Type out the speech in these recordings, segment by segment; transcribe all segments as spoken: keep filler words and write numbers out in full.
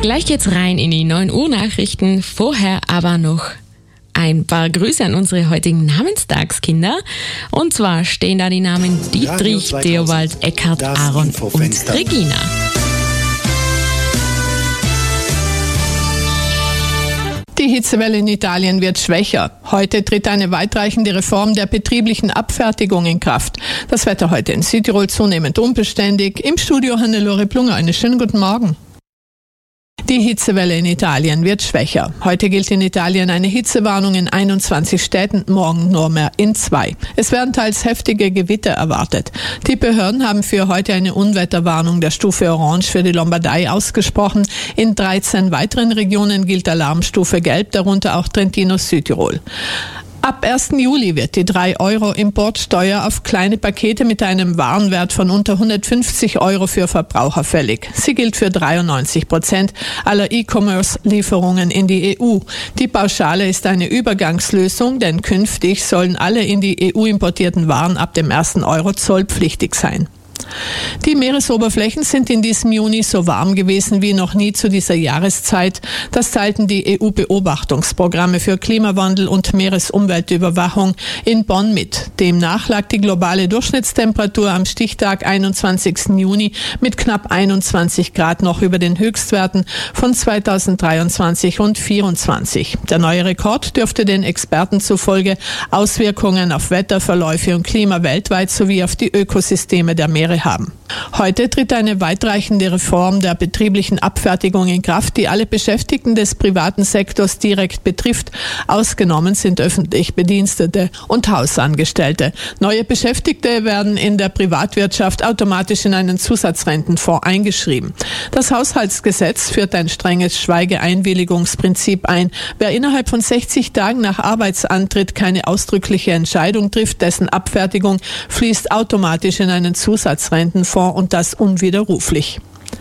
Gleich geht's rein in die neun Uhr Nachrichten. Vorher aber noch ein paar Grüße an unsere heutigen Namenstagskinder. Und zwar stehen da die Namen Dietrich, Theobald, Eckhard, Aaron und Regina. Die Hitzewelle in Italien wird schwächer. Heute tritt eine weitreichende Reform der betrieblichen Abfertigung in Kraft. Das Wetter heute in Südtirol zunehmend unbeständig. Im Studio Hannelore Plunger. Einen schönen guten Morgen. Die Hitzewelle in Italien wird schwächer. Heute gilt in Italien eine Hitzewarnung in einundzwanzig Städten, morgen nur mehr in zwei. Es werden teils heftige Gewitter erwartet. Die Behörden haben für heute eine Unwetterwarnung der Stufe Orange für die Lombardei ausgesprochen. In dreizehn weiteren Regionen gilt Alarmstufe Gelb, darunter auch Trentino, Südtirol. Ab ersten Juli wird die drei Euro Importsteuer auf kleine Pakete mit einem Warenwert von unter hundertfünfzig Euro für Verbraucher fällig. Sie gilt für dreiundneunzig Prozent aller E-Commerce-Lieferungen in die E U. Die Pauschale ist eine Übergangslösung, denn künftig sollen alle in die E U importierten Waren ab dem ersten Euro zollpflichtig sein. Die Meeresoberflächen sind in diesem Juni so warm gewesen wie noch nie zu dieser Jahreszeit. Das teilten die E U-Beobachtungsprogramme für Klimawandel und Meeresumweltüberwachung in Bonn mit. Demnach lag die globale Durchschnittstemperatur am Stichtag einundzwanzigsten Juni mit knapp einundzwanzig Grad noch über den Höchstwerten von zweitausenddreiundzwanzig und vierundzwanzig. Der neue Rekord dürfte den Experten zufolge Auswirkungen auf Wetterverläufe und Klima weltweit sowie auf die Ökosysteme der Meere haben. Heute tritt eine weitreichende Reform der betrieblichen Abfertigung in Kraft, die alle Beschäftigten des privaten Sektors direkt betrifft. Ausgenommen sind öffentlich Bedienstete und Hausangestellte. Neue Beschäftigte werden in der Privatwirtschaft automatisch in einen Zusatzrentenfonds eingeschrieben. Das Haushaltsgesetz führt ein strenges Schweigeeinwilligungsprinzip ein. Wer innerhalb von sechzig Tagen nach Arbeitsantritt keine ausdrückliche Entscheidung trifft, dessen Abfertigung fließt automatisch in einen Zusatzrentenfonds und das unwiderruflich.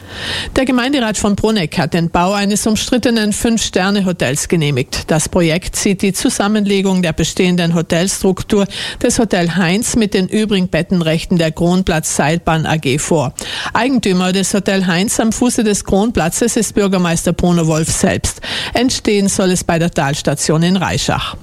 Der Gemeinderat von Bruneck hat den Bau eines umstrittenen Fünf-Sterne-Hotels genehmigt. Das Projekt sieht die Zusammenlegung der bestehenden Hotelstruktur des Hotel Heinz mit den übrigen Bettenrechten der Kronplatz Seilbahn A G vor. Eigentümer des Hotel Heinz am Fuße des Kronplatzes ist Bürgermeister Bruno Wolf selbst. Entstehen soll es bei der Talstation in Reischach.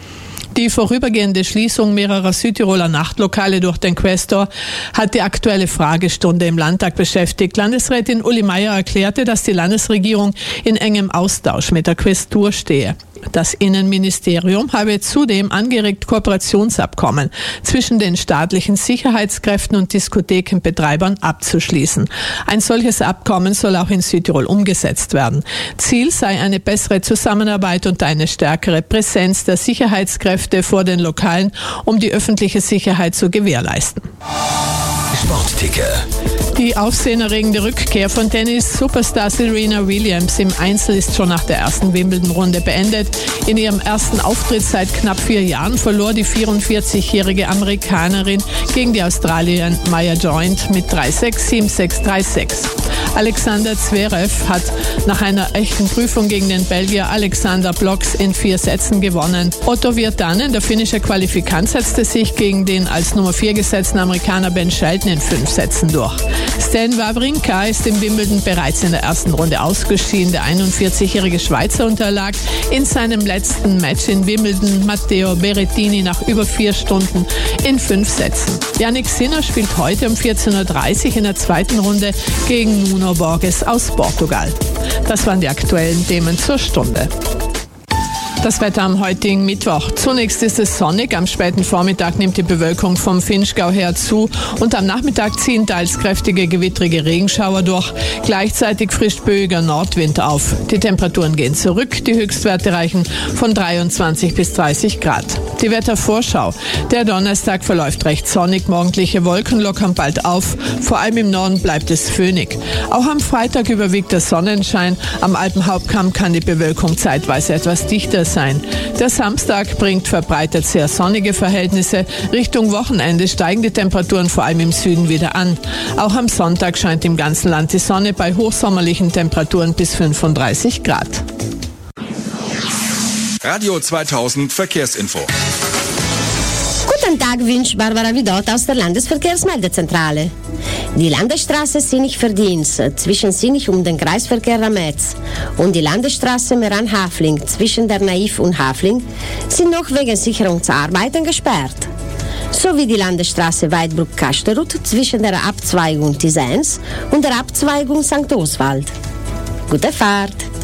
Die vorübergehende Schließung mehrerer Südtiroler Nachtlokale durch den Quästor hat die aktuelle Fragestunde im Landtag beschäftigt. Landesrätin Uli Meier erklärte, dass die Landesregierung in engem Austausch mit der Quästur stehe. Das Innenministerium habe zudem angeregt, Kooperationsabkommen zwischen den staatlichen Sicherheitskräften und Diskothekenbetreibern abzuschließen. Ein solches Abkommen soll auch in Südtirol umgesetzt werden. Ziel sei eine bessere Zusammenarbeit und eine stärkere Präsenz der Sicherheitskräfte vor den Lokalen, um die öffentliche Sicherheit zu gewährleisten. Sportticker. Die aufsehenerregende Rückkehr von Tennis-Superstar Serena Williams im Einzel ist schon nach der ersten Wimbledon-Runde beendet. In ihrem ersten Auftritt seit knapp vier Jahren verlor die vierundvierzigjährige Amerikanerin gegen die Australierin Maya Joint mit drei sechs, sieben sechs, drei sechs. Alexander Zverev hat nach einer echten Prüfung gegen den Belgier Alexander Blocks in vier Sätzen gewonnen. Otto Virtanen, der finnische Qualifikant, setzte sich gegen den als Nummer vier gesetzten Amerikaner Ben Shelton in fünf Sätzen durch. Stan Wawrinka ist im Wimbledon bereits in der ersten Runde ausgeschieden. Der einundvierzigjährige Schweizer unterlag in seinem letzten Match in Wimbledon Matteo Berrettini nach über vier Stunden in fünf Sätzen. Yannick Sinner spielt heute um vierzehn Uhr dreißig in der zweiten Runde gegen Nuno Borges aus Portugal. Das waren die aktuellen Themen zur Stunde. Das Wetter am heutigen Mittwoch. Zunächst ist es sonnig, am späten Vormittag nimmt die Bewölkung vom Vinschgau her zu und am Nachmittag ziehen teils kräftige gewittrige Regenschauer durch. Gleichzeitig frischt böiger Nordwind auf. Die Temperaturen gehen zurück, die Höchstwerte reichen von dreiundzwanzig bis dreißig Grad. Die Wettervorschau. Der Donnerstag verläuft recht sonnig, morgendliche Wolken lockern bald auf, vor allem im Norden bleibt es föhnig. Auch am Freitag überwiegt der Sonnenschein, am Alpenhauptkamm kann die Bewölkung zeitweise etwas dichter sein. Der Samstag bringt verbreitet sehr sonnige Verhältnisse. Richtung Wochenende steigen die Temperaturen vor allem im Süden wieder an. Auch am Sonntag scheint im ganzen Land die Sonne bei hochsommerlichen Temperaturen bis fünfunddreißig Grad. Radio zweitausend Verkehrsinfo. Guten Tag, wünscht Barbara Vidot aus der Landesverkehrsmeldezentrale. Die Landesstraße Sinich-Verdienst zwischen Sinich und dem Kreisverkehr Rametz und die Landesstraße Meran-Hafling zwischen der Naiv und Hafling sind noch wegen Sicherungsarbeiten gesperrt. Sowie die Landesstraße Weidbruck-Kasterut zwischen der Abzweigung Tisens und der Abzweigung Sankt Oswald. Gute Fahrt!